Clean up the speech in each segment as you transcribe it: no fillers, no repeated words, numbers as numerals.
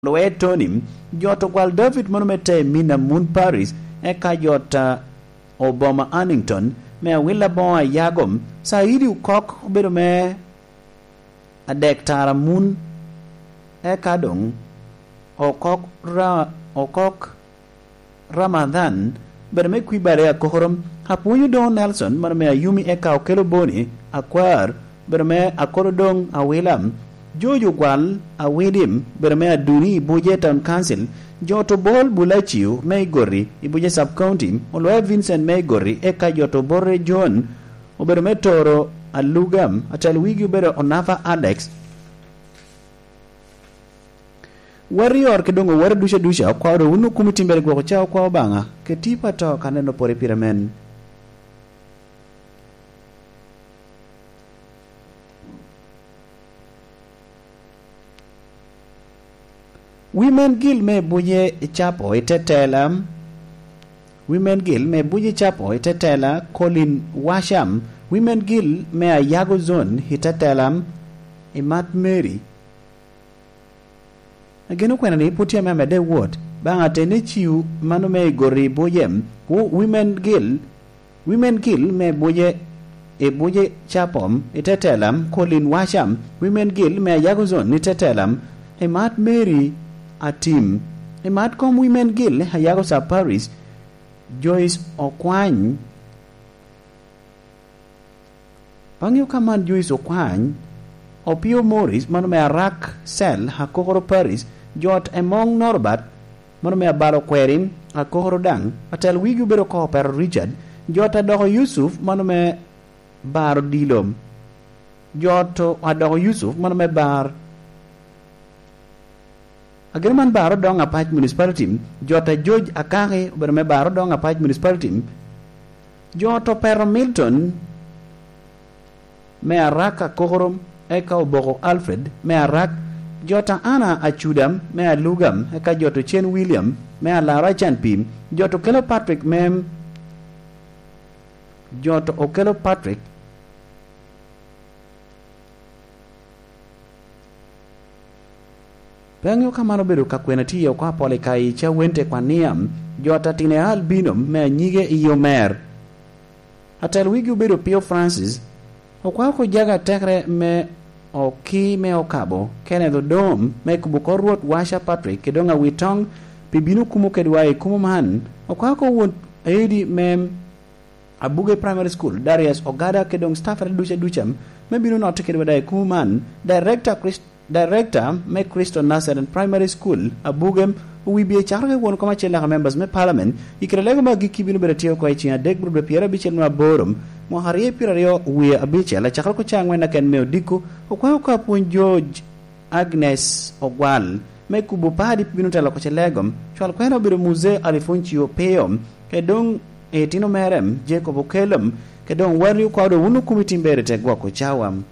loe tonim jot okwal David monomete mina mun Paris eka jot Obama Annington me willa boa yagom saidi ukok obedo me adek tara mun eka dong okok Ramadan bedo me kwibare akohorom hapunyu don Nelson mono me ayumi eka okelo boni akwar bedo me akoro dong awilam Jojo gwal a wedim berme aduni Buje Town Council joto bol bulachiu Meigori ibuje sub county olwe Vincent Meigori eka joto borre John oberme toro alugam atal wigi ubero onafa Alex warrior kedongo war dusha kwa unu kumitimbele kwa chao kwa obanga ketipa to kaneno pore piramen Women Guild me buje chapo itetela Women Guild me buje chapo itetela Colin Washam Women Guild me a Yago Zone itetela Imat Mary Ageno kwena ni putia me de word banga tene chiu mano me gori boyem Women Guild me buje buje chapom itetelam Colin Washam Women Guild me a Yago Zone itetelam Imat Mary a team Imat kom Women Guild hayago sa Paris Joyce Okwany Pangyo kaman Joyce Okwany Opio Morris mano me arak sel hakokoro Paris jot emong Norbat mano me abaro kwerim hakokoro dang atel wigi ubero ko pero Richard jot adoho Yusuf mano me bar dilom jot adoho Yusuf mano me bar Agerman baro dong apach municipality jota George Akare berme baro dong apach municipality joto pero Milton me araka kohorom eka oboko Alfred me arak jota Anna Achudam me alugam eka joto Chen William me alara chanpim joto Kelo Patrick mem joto Okelo Patrick Pengyo kamano bedo kakwena tiyo kwa pole kai cha wente kwa niam jota tine albinom me nyige iyo mer atel wigi ubedo Pio Francis okwa ko jaga tekre me oki me okabo Kenneth Dom me kubuko ruot Washa Patrick kedonga witong pibinu kumu kedwae kumu man okwa ko won edi mem Abuge Primary School Darius Ogada kedong staff ducham me binu not kedwae kumu man Director me Christo Nazarene Primary School Abugem uwibie charge won koma chela members me parliament ikrelego magi kibinu beretio ko ichia dek bru piera bichel ma borum mo harie pirario wi abichela chakal ko changwe na ken me odiku okwa ko apun George Agnes Ogwal me kubu padi binu tela ko chelegom chwal ko biro musee alifunchio peom kedong etino merem Jacob Okelum kedong wari ko do unu kumitimbere tegwa ko chawam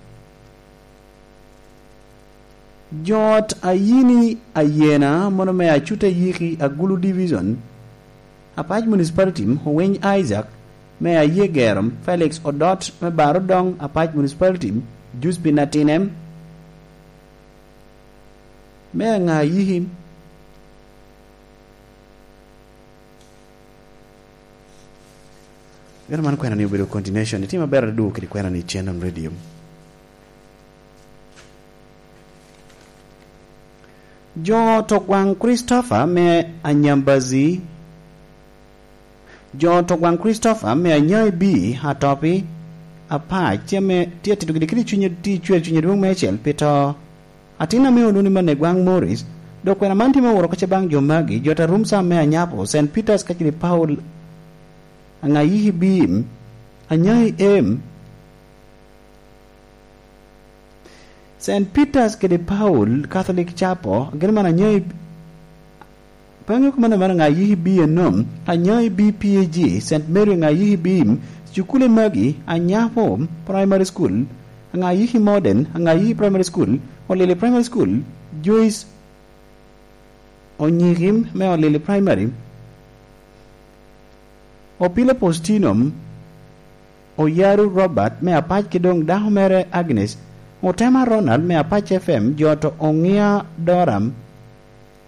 Jot ayini ayena mono me achute yiki agulu division apaj municipality Howeny Isaac me ayegerom Felix Odot me barodong apaj municipality Jus Binatinem me nga yihim German kwena ni ubiro continuation itima bera du kidi kwena ni channel radio Joto Gwang Christopher me anyambazi Joto Gwang Christopher me anyai bi hatopi apa cheme tia tidukidi chunye ti chunye dung mechel pito atina me onuni mane Gwang Morris do kwena manti me woro kache bang jomagi jota rumsa me anyapo St Peter's kachili Paul angayihi bim anyai St. Peter's ke de Paul Catholic Chapel germana nyai pango kumana mana ngayihi bi enom anyai bi PAG St. Mary ngayihi bim chukule magi anyapo primary school ngayihi modern ngayihi primary school olele primary school Joyce Onyigim me olele primary Opila Postinum Oyaru Robert me apach kedong Dahomere Agnes Otema Ronald me Apache FM joto Ongia Doram